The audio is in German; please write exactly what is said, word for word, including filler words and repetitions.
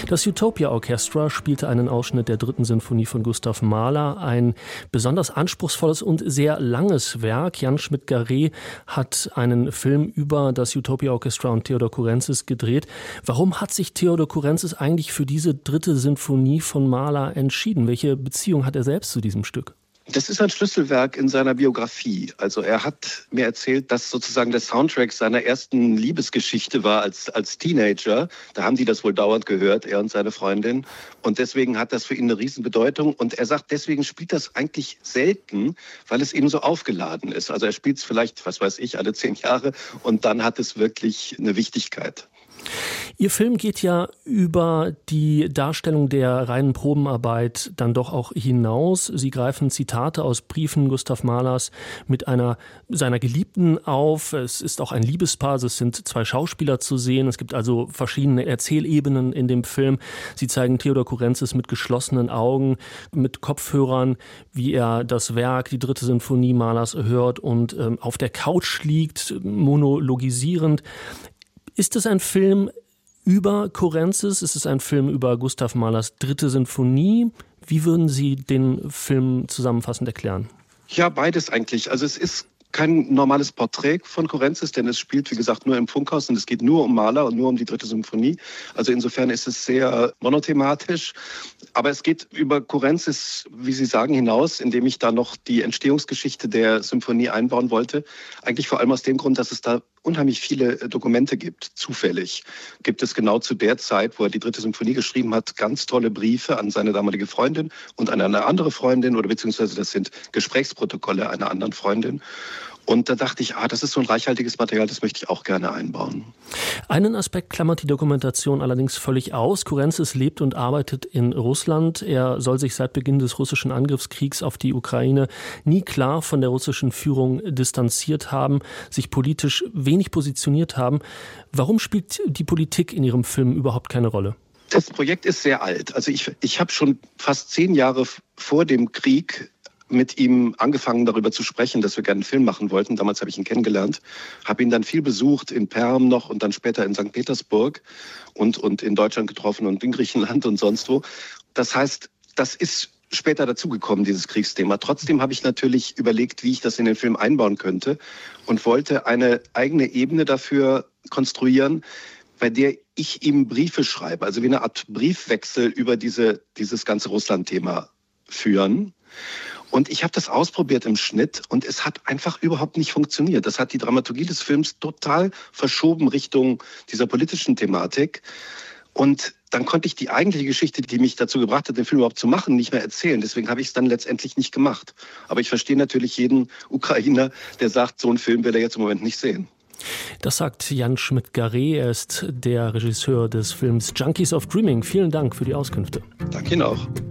Das Utopia Orchestra spielte einen Ausschnitt der dritten Sinfonie von Gustav Mahler, ein besonders anspruchsvolles und sehr langes Werk. Jan Schmidt-Garret hat einen Film über das Utopia Orchestra und Theodor Kurensis gedreht. Warum hat sich Theodor Kurensis eigentlich für diese dritte Sinfonie von Mahler entschieden? Welche Beziehung hat er selbst zu diesem Stück? Das ist ein Schlüsselwerk in seiner Biografie. Also er hat mir erzählt, dass sozusagen der Soundtrack seiner ersten Liebesgeschichte war als, als Teenager. Da haben die das wohl dauernd gehört, er und seine Freundin. Und deswegen hat das für ihn eine Riesenbedeutung. Und er sagt, deswegen spielt das eigentlich selten, weil es eben so aufgeladen ist. Also er spielt es vielleicht, was weiß ich, alle zehn Jahre und dann hat es wirklich eine Wichtigkeit. Ihr Film geht ja über die Darstellung der reinen Probenarbeit dann doch auch hinaus. Sie greifen Zitate aus Briefen Gustav Mahlers mit einer seiner Geliebten auf. Es ist auch ein Liebespaar, es sind zwei Schauspieler zu sehen. Es gibt also verschiedene Erzählebenen in dem Film. Sie zeigen Theodor Kurensis mit geschlossenen Augen, mit Kopfhörern, wie er das Werk, die dritte Sinfonie Mahlers hört und ähm, auf der Couch liegt, monologisierend. Ist es ein Film über Kurensis? Ist es ein Film über Gustav Mahlers dritte Sinfonie? Wie würden Sie den Film zusammenfassend erklären? Ja, beides eigentlich. Also es ist kein normales Porträt von Kurensis, denn es spielt, wie gesagt, nur im Funkhaus und es geht nur um Mahler und nur um die dritte Symphonie. Also insofern ist es sehr monothematisch. Aber es geht über Kurensis, wie Sie sagen, hinaus, indem ich da noch die Entstehungsgeschichte der Symphonie einbauen wollte. Eigentlich vor allem aus dem Grund, dass es da unheimlich viele Dokumente gibt. Zufällig gibt es genau zu der Zeit, wo er die dritte Symphonie geschrieben hat, ganz tolle Briefe an seine damalige Freundin und an eine andere Freundin oder beziehungsweise das sind Gesprächsprotokolle einer anderen Freundin. Und da dachte ich, ah, das ist so ein reichhaltiges Material, das möchte ich auch gerne einbauen. Einen Aspekt klammert die Dokumentation allerdings völlig aus. Kurensis lebt und arbeitet in Russland. Er soll sich seit Beginn des russischen Angriffskriegs auf die Ukraine nie klar von der russischen Führung distanziert haben, sich politisch wenig positioniert haben. Warum spielt die Politik in Ihrem Film überhaupt keine Rolle? Das Projekt ist sehr alt. Also ich, ich habe schon fast zehn Jahre vor dem Krieg mit ihm angefangen, darüber zu sprechen, dass wir gerne einen Film machen wollten. Damals habe ich ihn kennengelernt, habe ihn dann viel besucht, in Perm noch und dann später in Sankt Petersburg und, und in Deutschland getroffen und in Griechenland und sonst wo. Das heißt, das ist später dazugekommen, dieses Kriegsthema. Trotzdem habe ich natürlich überlegt, wie ich das in den Film einbauen könnte und wollte eine eigene Ebene dafür konstruieren, bei der ich ihm Briefe schreibe, also wie eine Art Briefwechsel über diese, dieses ganze Russland-Thema führen. Und ich habe das ausprobiert im Schnitt und es hat einfach überhaupt nicht funktioniert. Das hat die Dramaturgie des Films total verschoben Richtung dieser politischen Thematik. Und dann konnte ich die eigentliche Geschichte, die mich dazu gebracht hat, den Film überhaupt zu machen, nicht mehr erzählen. Deswegen habe ich es dann letztendlich nicht gemacht. Aber ich verstehe natürlich jeden Ukrainer, der sagt, so einen Film will er jetzt im Moment nicht sehen. Das sagt Jan Schmidt-Garret. Er ist der Regisseur des Films Junkies of Dreaming. Vielen Dank für die Auskünfte. Danke Ihnen auch.